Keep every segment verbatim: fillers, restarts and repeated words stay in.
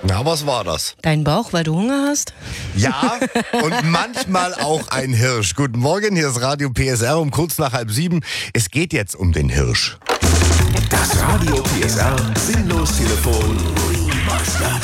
Na, was war das? Dein Bauch, weil du Hunger hast? Ja, und manchmal auch ein Hirsch. Guten Morgen, hier ist Radio P S R um kurz nach halb sieben. Es geht jetzt um den Hirsch. Das Radio P S R Sinnlos-Telefon Remastered.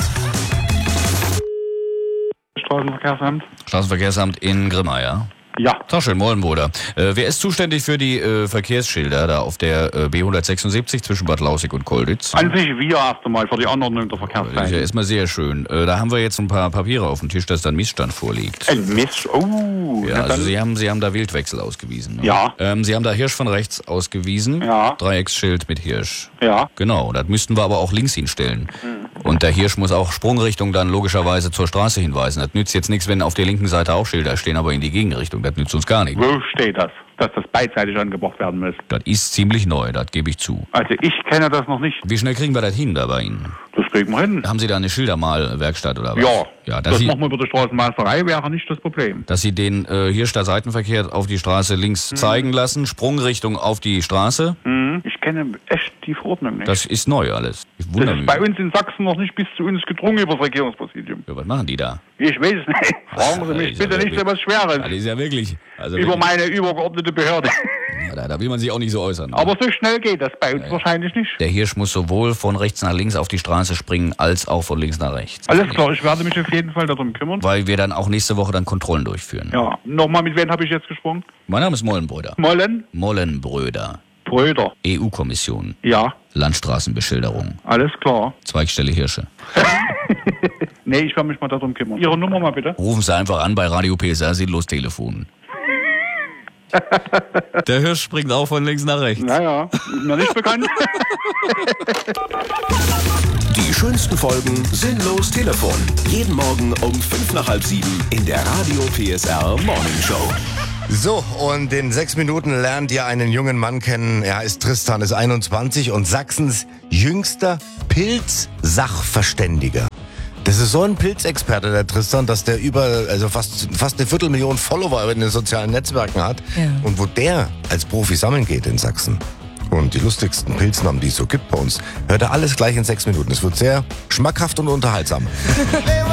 Straßenverkehrsamt. Straßenverkehrsamt in Grimma, ja? Ja. Tag schön, moin, Bruder. Äh, wer ist zuständig für die äh, Verkehrsschilder da auf der äh, B hundertsechsundsiebzig zwischen Bad Lausick und Kolditz? An sich wir erst einmal für die Anordnung der Das ist Verkehrszeichen. ja erstmal sehr schön. Äh, da haben wir jetzt ein paar Papiere auf dem Tisch, dass da ein Missstand vorliegt. Ein Mist. Oh. Ja, na also dann- Sie haben, Sie haben da Wildwechsel ausgewiesen. Ne? Ja. Ähm, Sie haben da Hirsch von rechts ausgewiesen. Ja. Dreiecksschild mit Hirsch. Ja. Genau, das müssten wir aber auch links hinstellen. Und der Hirsch muss auch Sprungrichtung dann logischerweise zur Straße hinweisen. Das nützt jetzt nichts, wenn auf der linken Seite auch Schilder stehen, aber in die Gegenrichtung. Das nützt uns gar nichts. Wo steht das? Dass das beidseitig angebracht werden muss. Das ist ziemlich neu, das gebe ich zu. Also ich kenne das noch nicht. Wie schnell kriegen wir das hin da bei Ihnen? Das kriegen wir hin. Haben Sie da eine Schildermalwerkstatt oder was? Ja. Ja, dass das Sie, machen wir über die Straßenmeisterei, wäre nicht das Problem. dass Sie den äh, Hirsch der Seitenverkehr auf die Straße links zeigen lassen, Sprungrichtung auf die Straße. Mhm. Ich kenne echt die Verordnung nicht. Das ist neu alles. Ich Das wundere ist mich. bei uns in Sachsen noch nicht bis zu uns gedrungen über das Regierungspräsidium. Ja, was machen die da? Ich weiß es nicht. Fragen Sie mich ist ja bitte nicht so wirklich- was Schweres. Das ist ja wirklich. Also Über wirklich, meine übergeordnete Behörde. ja, da, da will man sich auch nicht so äußern. Ne? Aber so schnell geht das bei uns wahrscheinlich nicht. Der Hirsch muss sowohl von rechts nach links auf die Straße springen, als auch von links nach rechts. Alles klar, ich werde mich auf jeden Fall darum kümmern. Weil wir dann auch nächste Woche dann Kontrollen durchführen. Ja, nochmal, mit wem habe ich jetzt gesprochen? Mein Name ist Mollenbröder. Mollen? Mollenbröder. Bröder. E U-Kommission. Ja, Landstraßenbeschilderung. alles klar. Zweigstelle Hirsche. Nee, ich werde mich mal darum kümmern. Ihre Nummer mal bitte. Rufen Sie einfach an bei Radio P S R, sinnlos Telefon. Der Hirsch springt auch von links nach rechts. Naja, ist mir nicht bekannt. Die schönsten Folgen Sinnlos Telefon. Jeden Morgen um fünf nach halb sieben in der Radio P S R Morning Show. So, und in sechs Minuten lernt ihr einen jungen Mann kennen. Er heißt Tristan, ist einundzwanzig und Sachsens jüngster Pilzsachverständiger. Das ist so ein Pilzexperte, der Tristan, dass der über, also fast, fast eine Viertelmillion Follower in den sozialen Netzwerken hat. Ja. Und wo der als Profi sammeln geht in Sachsen und die lustigsten Pilznamen, die es so gibt bei uns, hört er alles gleich in sechs Minuten. Es wird sehr schmackhaft und unterhaltsam.